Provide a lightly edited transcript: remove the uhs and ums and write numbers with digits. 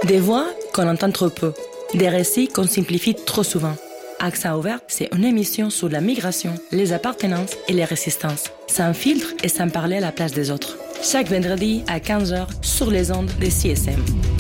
Des voix qu'on entend trop peu, des récits qu'on simplifie trop souvent. Accent ouvert, c'est une émission sur la migration, les appartenances et les résistances, sans filtre et sans parler à la place des autres. Chaque vendredi à 15h sur les ondes des CSM.